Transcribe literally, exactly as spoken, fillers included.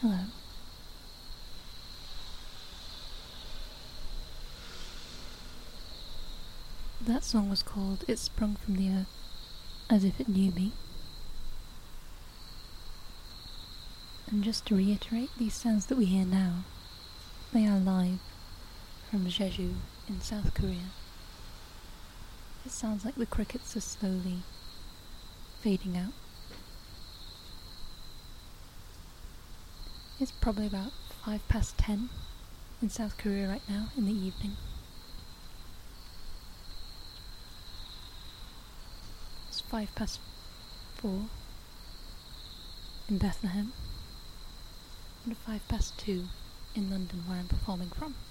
Hello. That song was called It Sprung from the Earth, as if it knew me. And just to reiterate, these sounds that we hear now, they are live from Jeju in South Korea. It sounds like the crickets are slowly fading out. It's probably about five past ten in South Korea right now in the evening. It's five past four in Bethlehem and five past two in London, where I'm performing from.